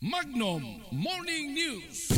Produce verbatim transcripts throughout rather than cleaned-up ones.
Magnum Morning News.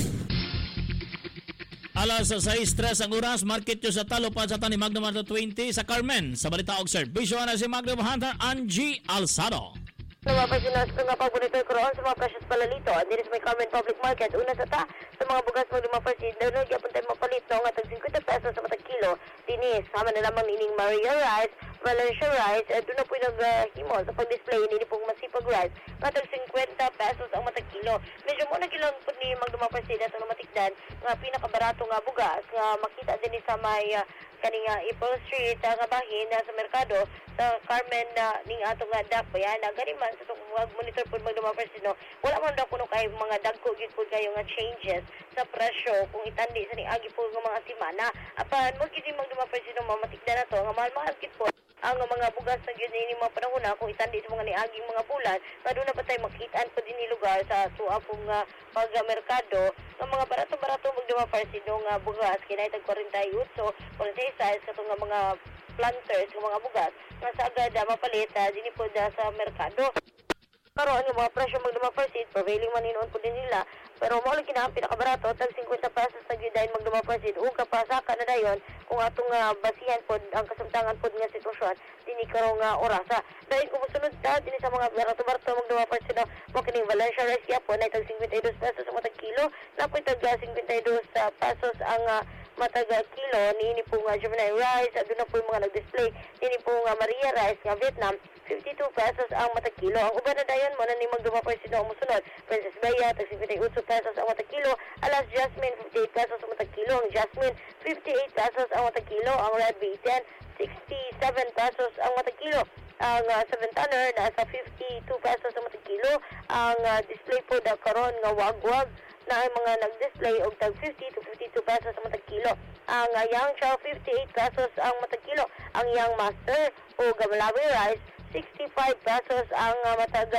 Alas sa stress ang oras, market nyo sa talupad sa tani Magnum one twenty sa Carmen. Sa balita og serbisyo na si Magnum Hunter Angie Alsado. Napapaginas ko nga pagbunitor ko roon sa mga precious palalito. Dito sa may Carmen Public Market. Una sa ta, sa mga bugas mo lumapasid. Doon yung yapon tayo mapalit no, nga tag fifty pesos sa matag kilo. Dinis, sama na lamang ining Maria Rice, Valencia Rice. Eh, doon na po yung naghimo sa pag-display. Hindi pong masipag rice. Nga tag fifty pesos ang matag kilo. Medyo muna kilang po ni magdumapasid at ang matikdan. Nga pinakabarato nga bugas. Nga makita din sa may uh, kaning uh, April Street uh, nga bahin uh, sa merkado sa Carmen uh, ning atong nga dak pa yan. Uh, gani man sa itong monitor po magdumapasid no. Wala man daw kuno kay mga dagko gid po kayo nga changes sa presyo kung itandi sa niagi po ng mga simana. Apan mo gid magdumapasid no mamatikdan na to nga mahal-mahal gid po ang mga bugas na yun ini mga panahon na kung itandi sa mga niaging mga bulan na doon na pa tayo makitaan po din lugar sa suwa pong uh, pag-merkado ng mga barato-barato magdumapasid no nga bugas kinaitag forty-eight, forty-six katong nga mga planters ng mga bugas nga sa agad uh, mapalit uh, din po uh, sa merkado. Karoon yung mga presyo magdumapasid, prevailing man inoon po din nila. Pero mo lang kinahang pinakabarato, tag fifty pesos na yun dahil magdumapasid. Kung kapasaka na dayon, kung atong uh, basihan po, ang kasamtangan po nga sitwasyon, dini karong uh, orasa. Dahil kung musunod ta, dini sa mga barato-barato magdumapasid na mo kining Valencia Rice ya po, na tag fifty-two pesos ang matag kilo, na po tag fifty-two pesos ang uh, matag kilo, nini po nga Gemini Rice, doon na po yung mga nag-display, nini po nga Maria Rice nga Vietnam, fifty-two pesos ang matag kilo. Ang uban na dayon mo na ni magdumapasid na umusunod, Princess Baya, tag fifty-eight pesos ang matag kilo, Alas Jasmine, fifty-eight pesos ang matag kilo, ang Jasmine, fifty-eight pesos ang matag kilo, ang Red B ten, sixty-seven pesos ang matag kilo, ang uh, seven tonner nasa fifty-two pesos ang matag kilo, ang uh, display po da karon nga wagwag na ay mga nag-display og tag fifty to fifty-two pesos ang matag kilo, ang uh, Young Chow, fifty-eight pesos ang matag kilo, ang Young Master o Gamalawi Rice, sixty-five pesos ang uh, matag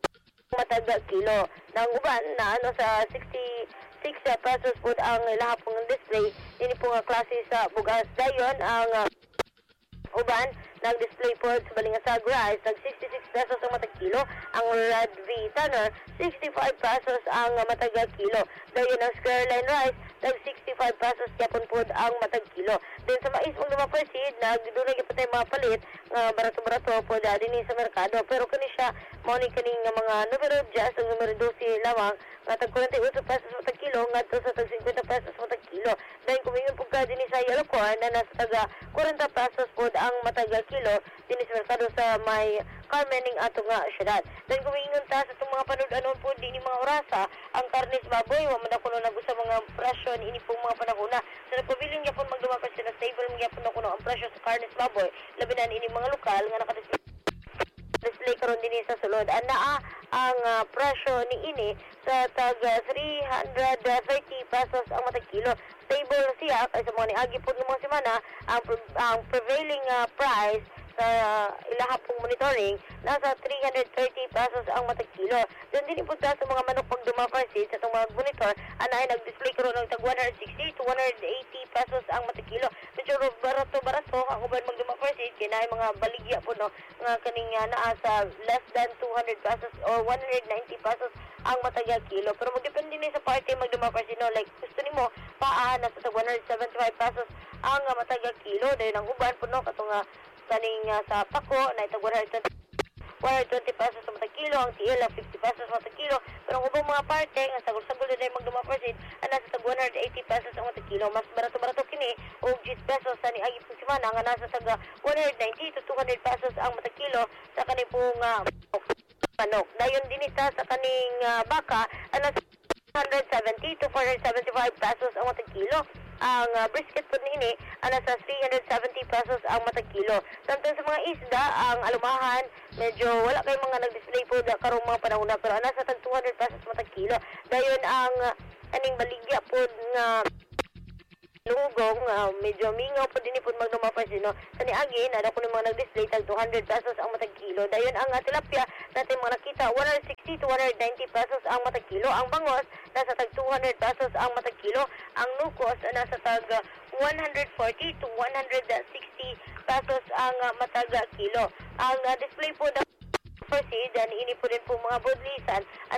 matag kilo. Nang uban na ano sa sixty-six pesos po ang lahat pong display. Ini po nga klase sa bugas dayon ang uh, uban nag-display po sa Balingasag Rice tag sixty-six pesos ang matag kilo, ang Red V Tanner sixty-five pesos ang uh, matag kilo. Dayon ang Square Line Rice tag sixty-five pesos yapon po ang matag kilo. Then sa mais mong lumapasid nagdulay pa tayo mga palit nga uh, barato-barato po da din sa merkado, pero kani siya mao ni kaning mga numero just ang numero twelve lamang nga tag forty-eight pesos matag kilo ngadto sa tag fifty pesos matag kilo. Dahil kumingon po ka din sa yellow corn na nasa taga forty pesos po ang matag kilo din sa merkado sa may Carmen ning ato nga syudad. Dahil kumingon ta sa itong mga panud-anon po din mga orasa ang karnis baboy wa man ako na sa mga presyo ini pong mga panahon na sa nagpabiling yapon magdumapasid na stable magyapon ako ang presyo sa karnis baboy labi na ini mga lokal nga nakadisplay display karon din sa sulod. Ana ang uh, presyo ni ini sa tag three hundred thirty pesos ang matag kilo. Stable siya kay sa mga niagi po ng mga semana ang ang prevailing uh, price sa uh, ilaha pong monitoring nasa three hundred thirty pesos ang matag kilo. Then din po sa mga manok pag dumapasid sa itong mga monitor ana ay nag-display karon ng tag one sixty to one eighty pesos ang matag kilo. Medyo barato-barato ang uban mag dumapasid kay naay mga baligya po no nga kaning uh, naa sa less than two hundred pesos or one ninety pesos ang matag kilo. Pero magdepende ni sa party mag dumapasid no, like gusto nimo paa nasa tag one seventy-five pesos ang uh, matag kilo. Dahil ang uban po no katong uh, kaning uh, sa pako na itag one twenty pesos sa matag kilo, ang T L fifty pesos sa matag kilo. Pero ang ubang mga parte nga sagol-sagol din ay magdumapasid ana sa tag one eighty pesos ang matag kilo. Mas barato-barato kini og ten pesos sa niagi pong semana nga nasa tag one ninety to two hundred pesos ang matag kilo sa kaning pong uh, manok. Dayon din ita sa kaning uh, baka ana sa one seventy to four seventy-five pesos ang matag kilo. Ang uh, brisket po nini ana sa three seventy pesos ang matag kilo. Tanto sa mga isda, ang alumahan medyo wala kay mga nag-display po da karong mga panahon na, pero ana sa tag two hundred pesos matag kilo. Dayon ang uh, aning baligya po nga lugong uh, medyo mingaw po din po magdumapasid no. Sa niagi na ko mga nag-display tag two hundred pesos ang matag kilo. Dayon ang uh, tilapia natin mga nakita one sixty to one ninety pesos ang matag kilo. Ang bangos nasa tag two hundred pesos ang matag kilo. Ang nukos nasa tag uh, one forty to one sixty pesos ang uh, matag kilo. Ang uh, display po na proceed, and ini po din po mga budlisan, ala sa tag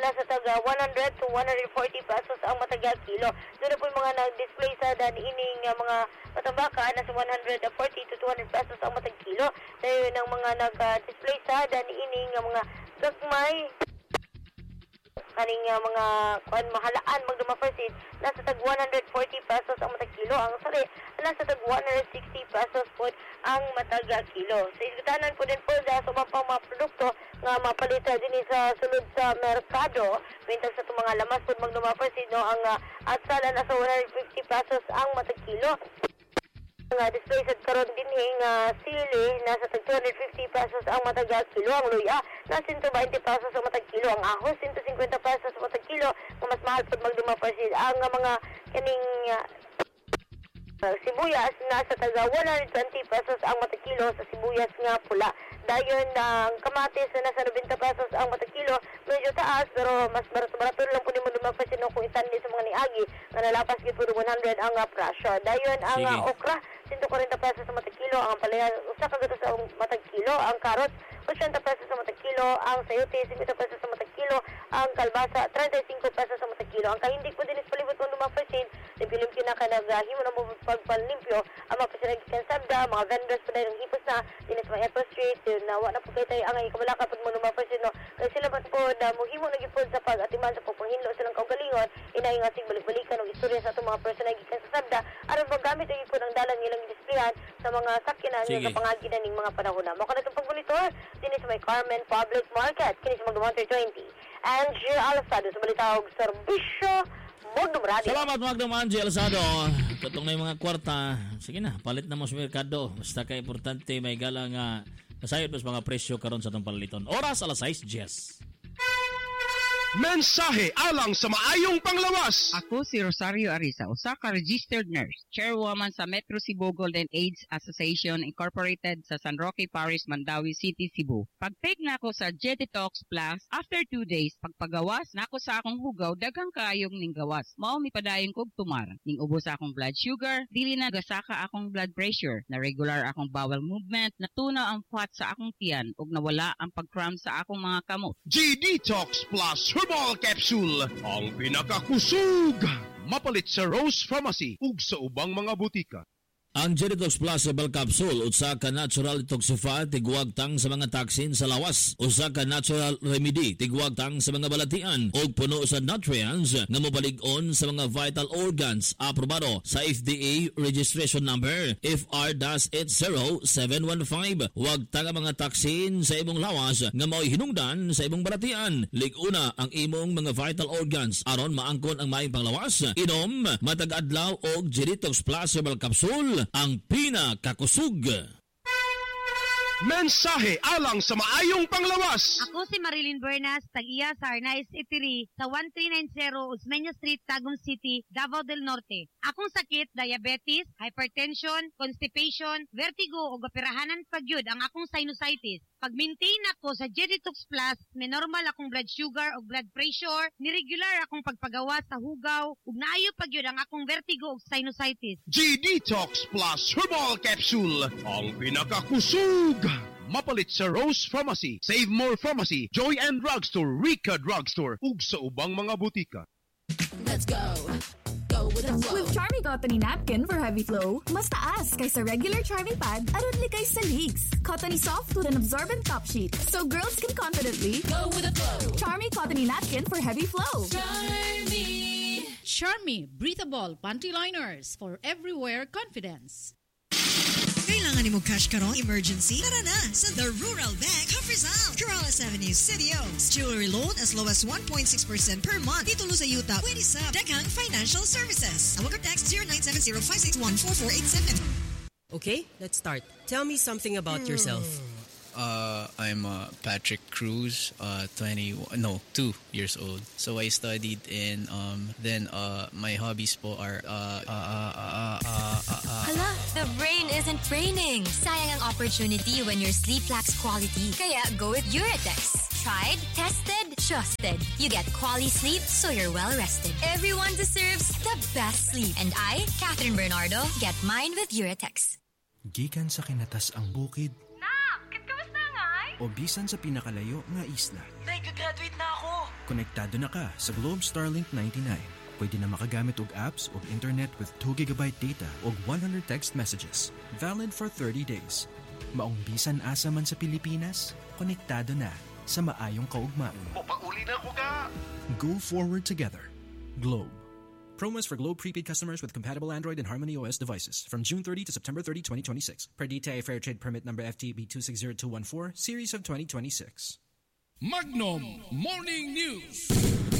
uh, one hundred to one hundred forty pesos ang matag kilo. Doon na po yung mga nag-display sa daniining uh, mga matambaka na sa one hundred forty to two hundred pesos ang matag kilo. Dayon ang mga nag-display sa daniining uh, mga gagmay kaning uh, mga kuan mahalaan magdumapersid nasa tag one hundred forty pesos ang matag kilo. Ang sali nasa tag one hundred sixty pesos po ang matag kilo. Sa isgutanan po din po sa subang pang mga produkto nga mapalita din sa sulod sa merkado. Bintang sa itong mga lamas po magdumapersid no ang uh, atsala nasa one hundred fifty pesos ang matag kilo. Nga display sa karon din hing uh, sili nasa tag two hundred fifty pesos ang matag kilo. Ang luya na one hundred twenty pesos ang matag kilo. Ang ahos one hundred fifty pesos ang matag kilo. Nga mas mahal pud magdumapersid ang uh, mga kaning uh, uh, sibuyas nasa tag one hundred twenty pesos ang matag kilo sa sibuyas nga pula. Dayon ang uh, kamatis na nasa ninety pesos ang matag kilo. Medyo taas pero mas barato-barato lang po ni mo dumapersid no kung itandi sa mga niagi na nalapas gid pud one hundred ang uh, presyo. Dayon ang uh, okra one hundred forty pesos sa matag kilo, ang palaya usa ka gatos sa matag kilo, ang carrots eighty pesos sa matag kilo, ang sayote fifty pesos sa matag kilo, ang kalbasa thirty-five pesos sa matag kilo. Ang kahindig po din is palibot mo dumapersid, limpyo na ka naghimo na mo pagpalimpyo, ang mga pasyonag kansabda, mga vendors po dahil ng hipos na, dinis mga Apple Street, nawa na po kayo tayo ang ikamalaka po mo dumapersid no. Kaya sila ba po na muhimo na gipod sa pag-atiman sa pagpanghinlo silang kaugalingon, inaing asing balik-balikan ng istorya sa itong mga pasyonag kansabda, aron magamit ang ipod ang dalang ilang displayan sa mga sakyanan nga kapangaginan ng mga panahon na. Mao kanatong pagmonitor dinis may Carmen Public Market kini sa Magdumon twenty. Angie Alzado sa balita og serbisyo Magdum Radio. Salamat Magdum Angie Alzado. Katong na yung mga kwarta. Sige na, palit na mo sa merkado. Basta ka importante may gala nga nasayod mo sa mga presyo karon sa itong palaliton. Oras alas sais Jess. Mensahe alang sa maayong panglawas. Ako si Rosario Arisa, usa ka registered nurse, chairwoman sa Metro Cebu Golden AIDS Association Incorporated sa San Roque Parish, Mandawi City, Cebu. Pag-take na ako sa Jetitox Plus, after two days, pagpagawas na ako sa akong hugaw, daghang kaayong ning gawas. Mao mi padayon kog tumar. Ning ubos sa akong blood sugar, dili na gasaka akong blood pressure, na regular akong bowel movement, natuna ang fat sa akong tiyan, ug nawala ang pag-cramp sa akong mga kamot. G-Detox Plus Herbal Capsule, ang pinakakusog. Mapalit sa Rose Pharmacy ug sa ubang mga butika. Ang Genetox Plus Herbal Capsule, usa ka natural detoxify, tigwag tang sa mga toxin sa lawas. Usa ka natural remedy, tigwag tang sa mga balatian o puno sa nutrients nga mobalig-on sa mga vital organs. Aprobado sa F D A registration number F R eight zero seven one five. Huwag tang mga toxin sa imong lawas nga mao'y hinungdan sa imong balatian. Lig-una ang imong mga vital organs aron maangkon ang maayong panglawas. Inom matag-adlaw og Genetox Plus Herbal Capsule, ang pinakakusog. Mensahe alang sa maayong panglawas. Ako si Marilyn Bernas, tag-iya sa Arnaiz Eatery sa one three nine zero Osmeña Street, Tagum City, Davao del Norte. Akong sakit, diabetes, hypertension, constipation, vertigo o gapirahanan pagyud ang akong sinusitis. Pag-maintain ako sa Genetox Plus, may normal akong blood sugar o blood pressure, ni-regular akong pagpagawa sa hugaw, ug naayo pagyud ang akong vertigo o sinusitis. G-Detox Plus Herbal Capsule, ang pinakakusog. Mapalit sa Rose Pharmacy, Save More Pharmacy, Joy and Drugstore, Rica Drugstore, ug sa ubang mga butika. Let's go. Go with the flow. With Charmy Cottony Napkin for heavy flow, mas taas kaysa regular Charmy Pad aron likay sa leaks. Cottony Soft with an absorbent top sheet, so girls can confidently Go with the flow. Charmy Cottony Napkin for heavy flow. Charmy. Charmy Breathable Panty Liners for everywhere confidence. Kailangan ni mo cash karong emergency? Tara na sa The Rural Bank of Rizal, Corrales Avenue, City Oaks. Jewelry loan as low as one point six percent per month. Titulo sa yuta, pwede sa Daghang Financial Services. Tawag or text zero nine seven zero five six one four four eight seven. Okay, let's start. Tell me something about yourself. Uh, I'm uh, Patrick Cruz, uh, twenty, no, two years old. So I studied in, um, then uh, my hobbies po are, uh, uh, uh, uh, uh, uh, uh, Hala, the brain isn't braining. Sayang ang opportunity when your sleep lacks quality. Kaya go with Uratex. Tried, tested, trusted. You get quality sleep so you're well rested. Everyone deserves the best sleep. And I, Catherine Bernardo, get mine with Uratex. Gikan sa kinatas ang bukid. Nak, kamusta ngay? O bisan sa pinakalayo nga isla. Nag-graduate na ako. Konektado na ka sa Globe Starlink ninety-nine. Pwede na makagamit og apps og internet with two gigabyte data og one hundred text messages. Valid for thirty days. Maong bisan asa man sa Pilipinas, konektado na sa maayong kaugmaon. Pauli na ko ka! Go forward together. Globe. Promos for Globe prepaid customers with compatible Android and Harmony O S devices from June thirtieth to September thirtieth, twenty twenty-six. Per D T I Fair Trade Permit number F T B two six zero two one four, series of twenty twenty-six. Magnum Morning News.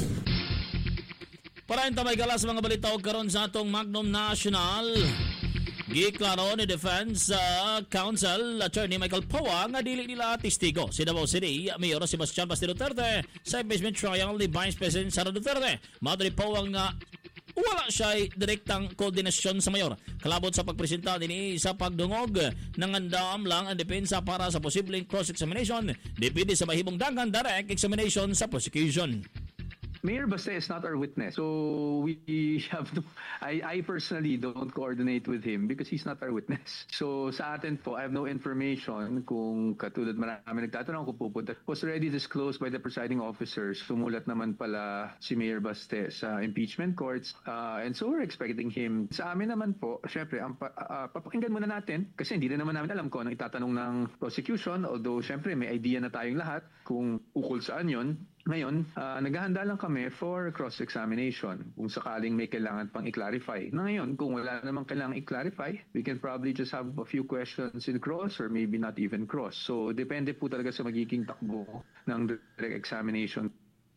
Para yung tamay galas mga balita o karon sa atong Magnum National. Giklaro ni Defense uh, Counsel Attorney Michael Poa nga dili nila testigo si Davao City Mayor Sebastian Basti Duterte sa impeachment trial ni Vice President Sara Duterte. Madri Poa nga wala siya direktang koordinasyon sa mayor. Kalabot sa pagpresenta din sa pagdungog, nangandam lang ang depensa para sa posibleng cross-examination. Depende sa mahimong dagan direct examination sa prosecution. Mayor Baste is not our witness. So we have to, I, I personally don't coordinate with him because he's not our witness. So sa atin po, I have no information kung katulad marami nagtatanong kung pupunta. Was already disclosed by the presiding officers. Sumulat naman pala si Mayor Baste sa impeachment courts. Uh, and so we're expecting him. Sa amin naman po, syempre, ang, uh, papakinggan muna natin kasi hindi na naman namin alam kung anong itatanong ng prosecution. Although syempre may idea na tayong lahat kung ukol saan yun. Ngayon, uh, naghahanda lang kami for cross-examination kung sakaling may kailangan pang i-clarify. Na ngayon, kung wala namang kailangan i-clarify, we can probably just have a few questions in cross or maybe not even cross. So, depende po talaga sa magiging takbo ng direct examination.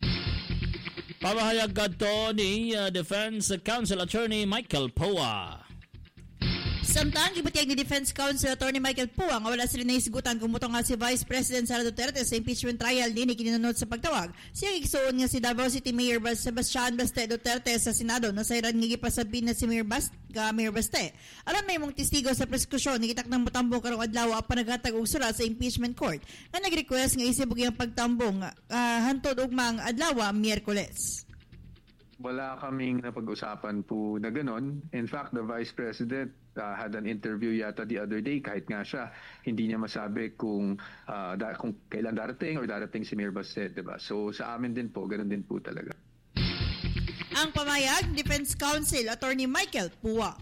Pamahayag kadto ni uh, Defense Counsel Attorney Michael Poa. Samtang gibutiyag ni Defense Counsel Attorney Michael Poa nga wala sila naisigutan kung muto nga si Vice President Sara Duterte sa impeachment trial din ikinunod sa pagtawag. Siya igsuon nga si Davao City Mayor Sebastian Baste Duterte sa Senado na sayran nga gipasabi na si Mayor Baste, ka Mayor Baste. Aron may mong testigo sa prosekusyon nikitak ng mutambo karong adlaw pa naghatag og surat sa impeachment court nga nag-request nga isibog ang pagtambong uh, hantod ugmang adlaw Miyerkules. Wala kaming napag-usapan po na ganon. In fact, the Vice President uh, had an interview yata the other day kahit nga siya hindi niya masabi kung uh, da- kung kailan darating or darating si Mayor Baste, diba? So sa amin din po, ganon din po talaga. Ang pamayag, Defense Counsel Attorney Michael Poa.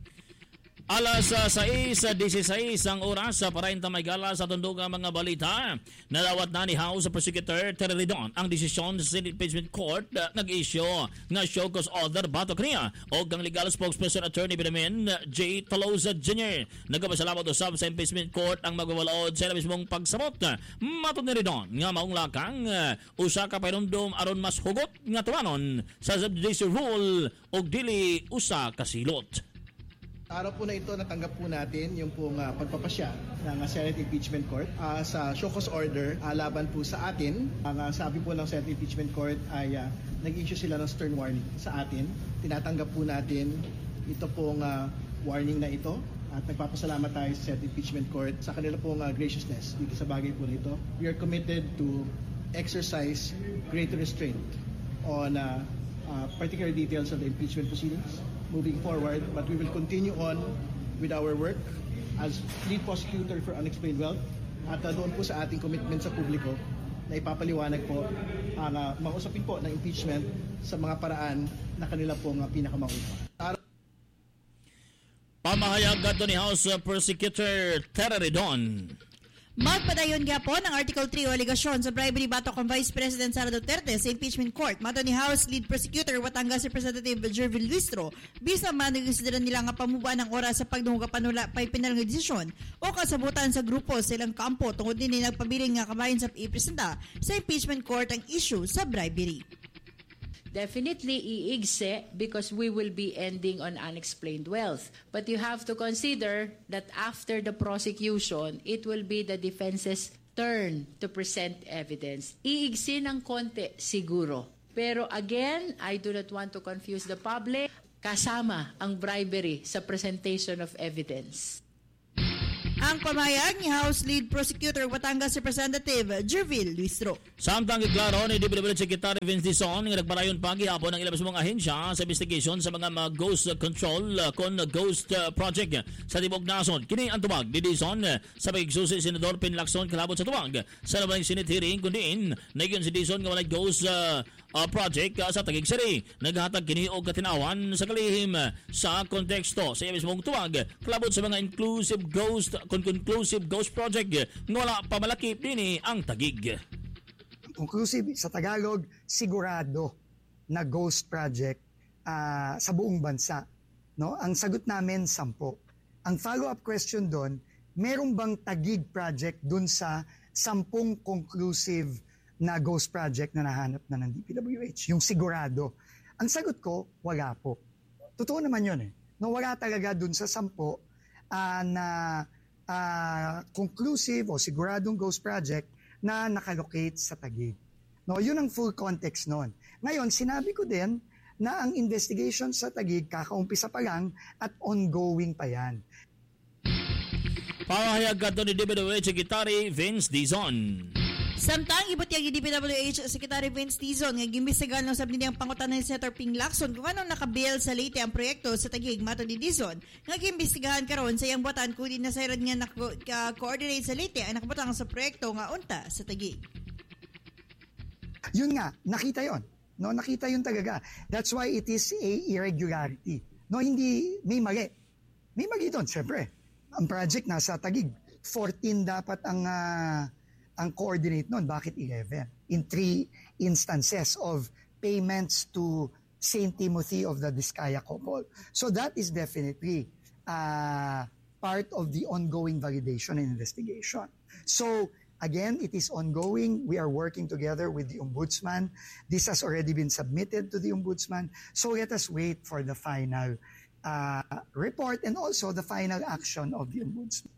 Alas uh, sais, disisays ang oras para intamay gala sa tundog ang mga balita. Nadawat na ni House Prosecutor Terry Ridon ang desisyon sa Senate Impeachment Court uh, nag-issue nga show cause order batok niya o ang legal spokesperson Attorney Benjamin J. Tolosa Junior Nagpasalamat usab sa Impeachment Court ang magwawalaod sa mismong pagsamot. Matod ni Ridon nga maong lakang uh, usa ka painumdum aron mas hugot nga tuwanon sa subjudice rule o dili usa kasilot. Araw po na ito, natanggap po natin yung pong uh, pagpapasya ng uh, Senate Impeachment Court uh, sa show cause order uh, laban po sa atin. Ang uh, sabi po ng Senate Impeachment Court ay uh, nag-issue sila ng stern warning sa atin. Tinatanggap po natin ito pong uh, warning na ito at nagpapasalamat tayo sa Senate Impeachment Court sa kanila pong uh, graciousness dito sa bagay po nito. We are committed to exercise greater restraint on uh, uh, particular details of the impeachment proceedings moving forward, but we will continue on with our work as lead prosecutor for unexplained wealth at uh, doon po sa ating commitment sa publiko na ipapaliwanag po ang uh, mga usapin po ng impeachment sa mga paraan na kanila pong uh, pinakamauna. Pamahayag kadto ni House Prosecutor Terry Ridon. Magpadayon gyapon ang Article three o aligasyon sa bribery batok kang Vice President Sara Duterte sa impeachment court. Mato ni House Lead Prosecutor Batangas Representative Jervil Luistro, bisa man nagkonsidera nila nga pamubuan ng oras sa pagdungog panula pay pinal nga desisyon o kasabutan sa grupo sa ilang kampo tungod din ni nagpabiling nga kabahin sa ipresenta sa impeachment court ang issue sa bribery. Definitely iigse because we will be ending on unexplained wealth. But you have to consider that after the prosecution, it will be the defense's turn to present evidence. Iigse ng konti siguro. Pero again, I do not want to confuse the public. Kasama ang bribery sa presentation of evidence. Ang pamayag ni House Lead Prosecutor Batangas Representative Jervil Luistro. Samtang iklaro ni Deputy Secretary Vince Dizon nga nagparayon pa gihapon ang ilabas mong ahensya sa investigation sa mga, mga ghost control uh, kon ghost uh, project sa Tibok Nason. Kini ang tubag ni Dizon uh, sa pagigsusi Senador Pin Lacson kalabot sa tubag sa labang Senate hearing kundiin nagyon si Dizon nga walay ghost uh, uh, project uh, sa Taguig City. Naghatag kini og katinawan sa kalihim uh, sa konteksto sa iya mismong tuwag kalabot sa mga inclusive ghost conclusive ghost project uh, nga wala pamalakip dinhi ang Taguig. Conclusive sa Tagalog, sigurado na ghost project uh, sa buong bansa. No? Ang sagot namin, sampo. Ang follow-up question doon, meron bang Taguig project doon sa sampung conclusive na ghost project na nahanap na ng D P W H? Yung sigurado. Ang sagot ko, wala po. Totoo naman yun eh. No, wala talaga doon sa sampo uh, na uh, conclusive o siguradong ghost project na nakalocate sa Taguig. No, yun ang full context noon. Ngayon, sinabi ko din na ang investigation sa Taguig kakaumpisa pa lang at ongoing pa yan. Pahayag kadto ni D P W H Secretary Vince Dizon. Samtang ibutyag ni D P W H Secretary Vince Dizon nga gimbestigahan ng sabni niyang pangutan ni Senator Ping Lacson kung anong nakabil sa Leyte ang proyekto sa Taguig. Mato ni Dizon nga gimbestigahan karon sa iyang buatan kung di na sayrad nga naka-coordinate sa Leyte ang nakabutang sa proyekto nga unta sa Taguig. Yun nga, nakita yon. No, nakita yun talaga. That's why it is a irregularity. No, hindi may mali. May mali doon, syempre. Ang project nasa Taguig. fourteen dapat ang uh, ang coordinate noon. Bakit eleven? In three instances of payments to Saint Timothy of the Diskaya couple. So that is definitely uh, part of the ongoing validation and investigation. So again, it is ongoing. We are working together with the Ombudsman. This has already been submitted to the Ombudsman. So let us wait for the final uh, report and also the final action of the Ombudsman.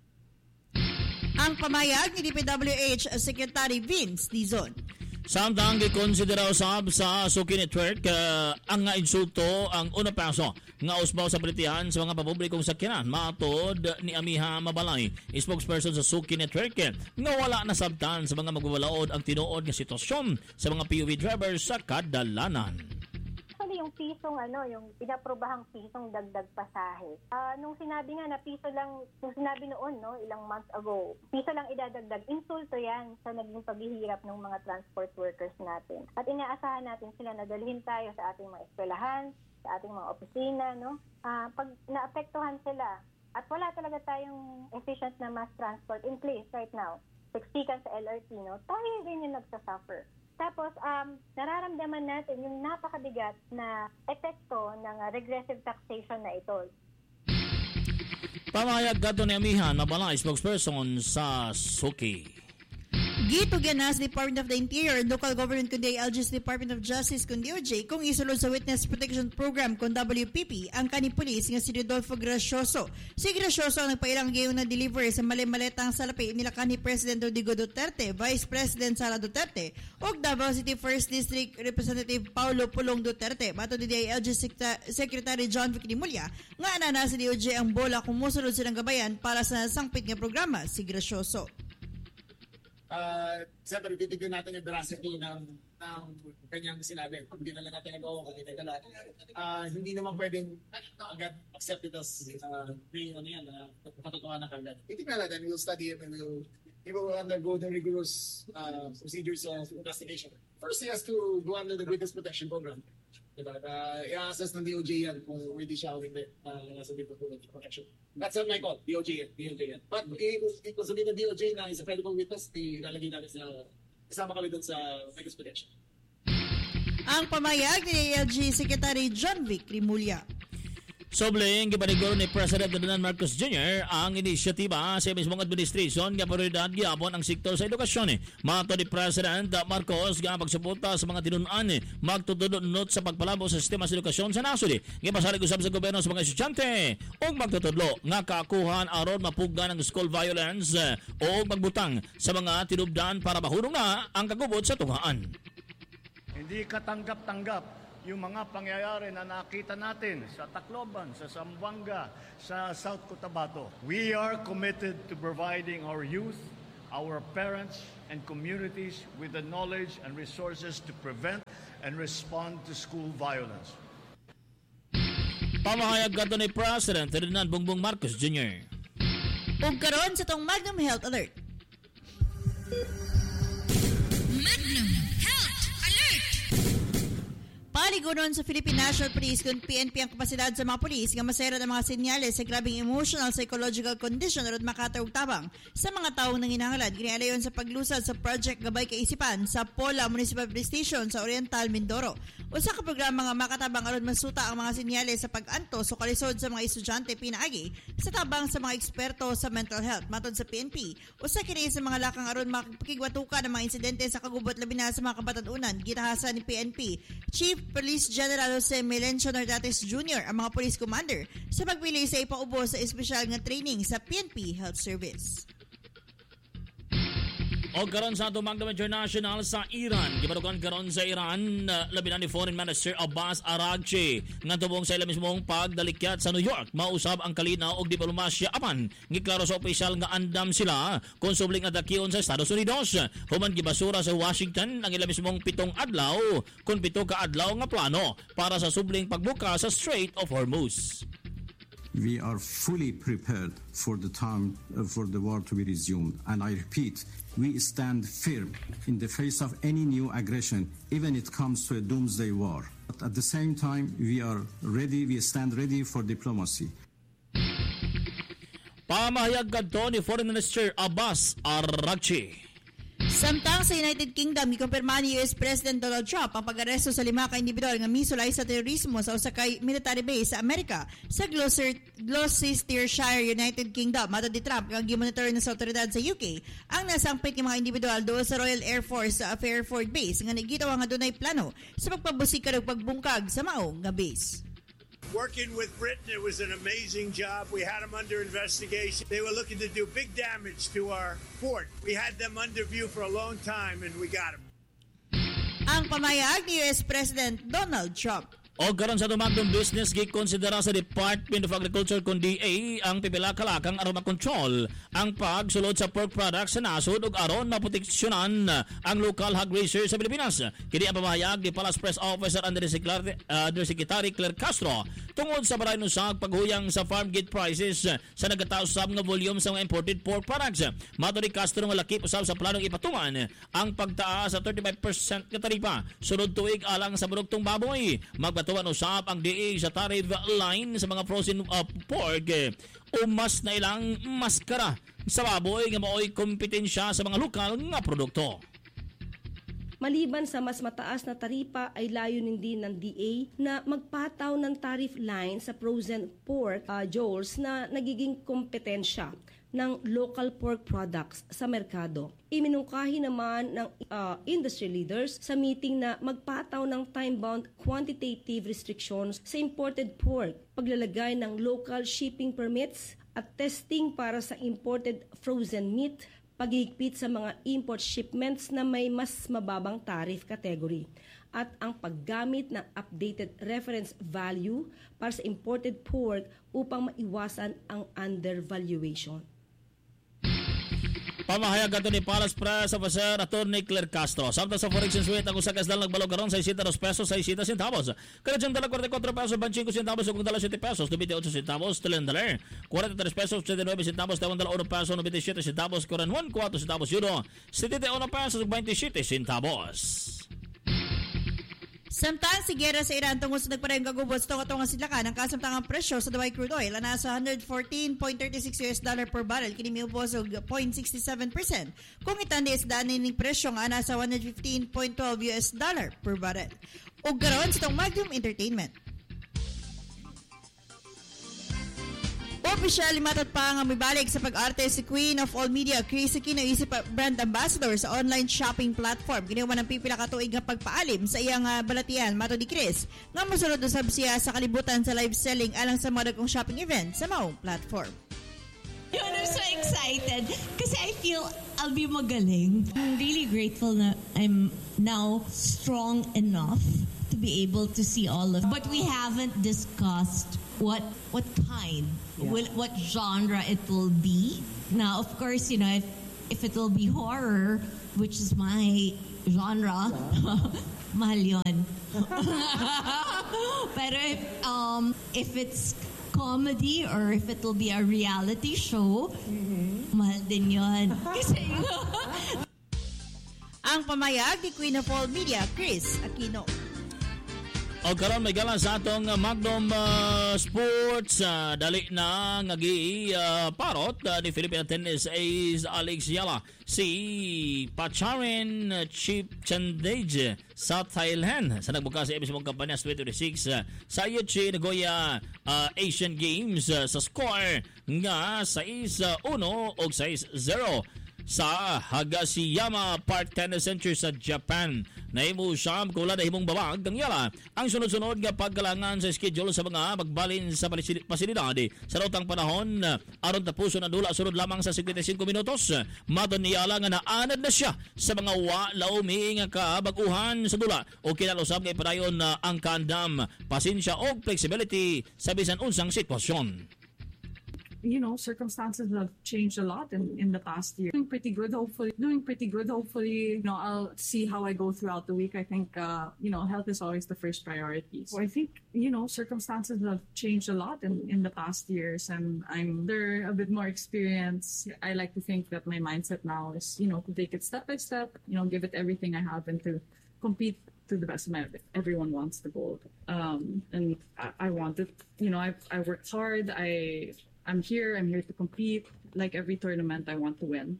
Ang pamayag ni D P W H Secretary Vince Dizon. Samtang gikonsidera usab sa Suki Network uh, ang nga insulto ang una paso nga usbaw sa balitihan sa mga papublikong sakyanan matod ni Amiha Mabalay, spokesperson sa Suki Network, nga wala nasabtan sa mga magwawalaod ang tinuod nga sitwasyon sa mga P U V drivers sa kadalanan. Actually, yung pisong ano, yung pinaprobahang pisong dagdag pasahe. Uh, nung sinabi nga na piso lang, nung sinabi noon, no, ilang months ago, piso lang idadagdag, insulto yan sa naging paghihirap ng mga transport workers natin. At inaasahan natin sila na dalhin tayo sa ating mga eskwelahan, sa ating mga opisina, no? Uh, pag naapektuhan sila, at wala talaga tayong efficient na mass transport in place right now, siksikan sa L R T, no? Tayo din yung nagsasuffer. Tapos, um, nararamdaman natin yung napakabigat na epekto ng uh, regressive taxation na ito. Pamayag kadto ni Amiha Mabalay, spokesperson sa Suki. Gitugyan na sa Department of the Interior and Local Government kundi L G's Department of Justice kundi O J kung isulod sa Witness Protection Program kung W P P ang kanipulis nga si Rodolfo Gracioso. Si Gracioso ang nagpailang gayon na delivery sa mali-maletang salapi nila kani President Rodrigo Duterte, Vice President Sara Duterte o Davao City First District Representative Paulo Pulong Duterte. Mato ni L G Secretary John Vic Dimulya nga anana sa D O J ang bola kung musulod silang gabayan para sa sangpit nga programa si Gracioso. Uh, Siyempre, titignan natin yung veracity ng, ng kanyang sinabi. Kung hindi na lang natin nag-o, kung hindi na lang. Uh, hindi naman pwedeng agad accept it as uh, being ano yan, uh, katotohanan kagad. Titignan natin, we'll study it and we'll, he will undergo the rigorous uh, procedures of investigation. First, he has to go under the Witness Protection Program. Diba? Uh, i-assess ng D O J yan kung ready siya o hindi uh, sa Witness Protection. That's not my call, D O J yan, D O J yan. But kung sabihin ng D O J na is a credible witness, ilalagay natin sa, isama kami dun sa Witness Protection. Ang pamayag ni L G Secretary John Vic Rimulya. Sobling, gipaniguro ni President Ferdinand Marcos Junior ang inisyatiba sa mismong administrasyon nga prioridad gyapon ang sektor sa edukasyon. Mato ni President Marcos nga pagsuporta sa mga tinunan magtutudlo sa pagpalabo sa sistema sa edukasyon sa nasod. Gipasalig usab sa gobyerno sa mga estudyante ug magtutudlo nga kaakuhan aron mapugdan ang school violence o magbutang sa mga tinubdan para mahulog na ang kagubot sa tunghaan. Hindi katanggap-tanggap yung mga pangyayari na nakita natin sa Tacloban, sa Zamboanga, sa South Cotabato. We are committed to providing our youth, our parents, and communities with the knowledge and resources to prevent and respond to school violence. Pamahayag kadto ni President Ferdinand Bongbong Marcos Junior Ug karon sa tong Magnum Health Alert. Magnum Health Alert! Gigunon sa Philippine National Police kung P N P ang kapasidad sa mga pulis nga masayra ang mga senyales sa grabing emotional psychological condition at makatarog tabang sa mga taong nanginahanglan. Ginialayon sa paglusad sa Project Gabay Kaisipan sa Pola Municipal Police Station sa Oriental, Mindoro. Usa ka programa nga makatabang aron masuta ang mga senyales sa pag-antos o kalisod sa mga estudyante pinaagi sa tabang sa mga eksperto sa mental health. Matod sa P N P, usa kini sa mga lakang aron makikigwatuka ng mga insidente sa kagubot labi na sa mga kabatanunan. Gitahasan ni P N P Chief Police General Jose Melencio Nardates Junior ang mga police commander sa pagpili sa ipaubo sa espesyal nga training sa P N P Health Service. O karon sa atong Magdama International sa Iran. Gibarukan karon sa Iran, uh, labi na ni Foreign Minister Abbas Araghchi nga tubong sa ila mismong pagdalikyat sa New York. Mausab ang kalinaw og diplomasya apan giklaro sa opisyal nga andam sila kung subling atakiyon sa Estados Unidos. Human gibasura sa Washington ang ila mismong pitong adlaw kung pito ka adlaw nga plano para sa subling pagbuka sa Strait of Hormuz. We are fully prepared for the time uh, for the war to be resumed. And I repeat, we stand firm in the face of any new aggression, even it comes to a doomsday war. But at the same time, we are ready, we stand ready for diplomacy. Pamahayag kadto ni Foreign Minister Abbas Araghchi. Samtang sa United Kingdom, ikumpirma ni U S President Donald Trump ang pag-aresto sa lima ka individual nga misulay sa terorismo sa usa ka military base sa Amerika sa Gloucester, Gloucestershire, United Kingdom. Matod ni Trump, ang gimonitor na sa otoridad sa U K ang nasangpit ng mga individual doon sa Royal Air Force sa Fairford Base nga nagitaw nga dunay plano sa pagpabusik og pagbungkag sa maong nga base. Working with Britain, it was an amazing job. We had them under investigation. They were looking to do big damage to our fort. We had them under view for a long time, and we got them. Ang pamayag ni U S President Donald Trump. O karon sa tumagdong business, gikonsidera sa Department of Agriculture kung D A ang pipila kalakang aron makontrol ang pagsulod sa pork products sa nasod ug aron maproteksyonan ang local hog raisers sa Pilipinas. Kini ang pamahayag ni Palace Press Officer Undersecretary, uh, Undersecretary Claire Castro tungod sa barayon usag paghuyang sa farm gate prices sa nagataos usab nga volume sa mga imported pork products. Mato ni Castro nga lakip usab sa planong ipatungan ang pagtaas sa thirty-five percent nga taripa sunod tuig alang sa produktong baboy. Magbat tuwan usab ang D A sa tariff line sa mga frozen uh, pork o mas na ilang maskara sa baboy nga maoy kompetensya sa mga lokal nga produkto. Maliban sa mas mataas na taripa ay layunin din ng D A na magpataw ng tariff line sa frozen pork uh, jowls na nagiging kompetensya ng local pork products sa merkado. Iminungkahi naman ng uh, industry leaders sa meeting na magpataw ng time-bound quantitative restrictions sa imported pork, paglalagay ng local shipping permits at testing para sa imported frozen meat, paghihigpit sa mga import shipments na may mas mababang tariff category, at ang paggamit ng updated reference value para sa imported pork upang maiwasan ang undervaluation. Pamahayag ato ni Palace Press Officer Attorney Claire Castro. Samtang sa foreign exchange rate ang usa ka isdal nagbalog karon sa sixty-two pesos sa sixty centavos. Kanadyang dala forty-four pesos twenty-five centavos ug dala seven pesos twenty-eight centavos talen dollar. forty-three pesos twenty-nine centavos tawang dala one peso ninety-seven centavos kuran one four centavos euro seventy-one pesos twenty-seven centavos. Samtang si Gera sa Iran tungod sa nagparehong kagubot sa tunga-tunga silakan ang kasamtangang presyo sa Dubai crude oil na sa one fourteen point three six U S dollar per barrel kini miubos og zero point six seven percent kung itandi isdaan ning presyo nga nasa one fifteen point one two U S dollar per barrel. Ug karon sa tong Magnum Entertainment. Opisyal limatat pa nga mibalik sa pag-arte si Queen of All Media, Chris Aquino, isip brand ambassador sa online shopping platform. Ginawa ng pipila ka tuig nga pagpaalim sa iyang uh, balatian, mato ni Chris, nga mosunod usab siya sa kalibutan sa live selling alang sa mga dagkong shopping event sa maong platform. I'm so excited kasi I feel I'll be magaling. I'm really grateful that I'm now strong enough to be able to see all of it. But we haven't discussed what what kind, yeah. will, what genre it will be. Now, of course, you know, if, if it will be horror, which is my genre, mahal yun. Pero if, um, if it's comedy or if it will be a reality show, mm-hmm. mahal din yun. Kasi ang pamayag ni Queen of All Media, Chris Aquino. O karon may gala sa atong uh, Magnum uh, Sports uh, dali na ngagi uh, parot uh, ni Philippine tennis ace Alex Yala si Pacharin Chipchandej sa Thailand sa nagbukas sa mismong kampanya sa twenty twenty-six uh, sa Yuchi Nagoya uh, Asian Games uh, sa score nga six one o six zero sa Hagashiyama Park Tennis Center sa Japan. Nahimo siya kula na himong babag ng Yala ang sunod-sunod nga pagkalangan sa schedule sa mga magbalin sa pasilidad sa rautang panahon aron tapuson ang dula sunod lamang sa fifty-five minutos. Maton ni Yala nga naanad na siya sa mga walaumi nga kabaguhan sa dula o kinalusab nga ipadayon na ang kandam, pasensya o flexibility sa bisan unsang sitwasyon. You know, circumstances have changed a lot in, in the past year. Doing pretty good, hopefully. Doing pretty good, hopefully. You know, I'll see how I go throughout the week. I think, uh, you know, health is always the first priority. So I think, you know, circumstances have changed a lot in, in the past years, and I'm there a bit more experience. I like to think that my mindset now is, you know, to take it step by step, you know, give it everything I have and to compete to the best of my ability. Everyone wants the gold. Um, and I, I want it. You know, I've, I worked hard. I... I'm here, I'm here to compete. Like every tournament, I want to win.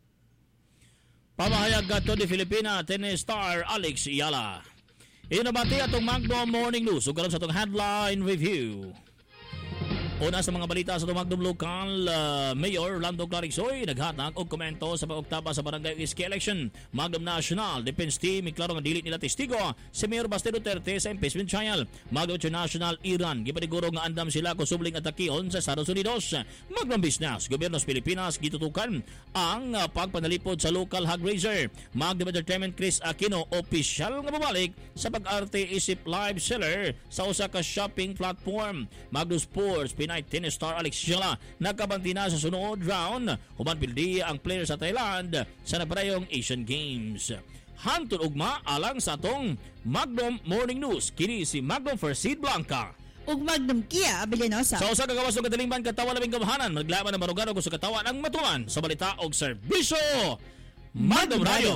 Pamahayag gato ni Filipina tennis star Alex Yala. Inabati atong Magnum Morning News. Ugaron sa atong headline review. Una sa mga balita sa Magnum Local, uh, Mayor Lando Clarixoy naghatag og komento sa pag-oktaba sa barangay Iski election. Magnum National Defense Team iklaro nga dili nila testigo si Mayor Baste Duterte sa impeachment trial. Magnum International Iran gipadiguro nga andam sila kung subling atakihon sa Estados Unidos. Magnum Business Gobyerno sa Pilipinas gitutukan ang uh, pagpanalipod sa local hog raiser. Magnum Entertainment Chris Aquino opisyal nga babalik sa pag-arte isip live seller sa usa ka shopping platform. Magnum Sports Pinay tennis star Alex Yala nakabanti na sa sunod round human pildi ang player sa Thailand sa naparayong Asian Games. Hantod ugma alang sa atong Magnum Morning News kini si Magnum Fersid Blanca ug Magnum Kia Abilinosa. Sa usa ka gawas ng kadalimban katawa labing kabahanan maglaban ng marugan ug sa katawa ng matulan sa balita og serbisyo Magnum Radio.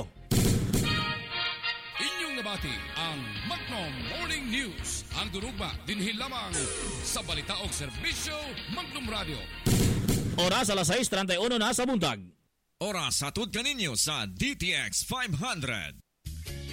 Inyong nabati ang Magnum Morning News. Ang durugma dinhi lamang sa balita og serbisyo Magnum Radio. Oras alas sais treinta y uno na sa buntag. Oras hatod kaninyo sa D T X five hundred.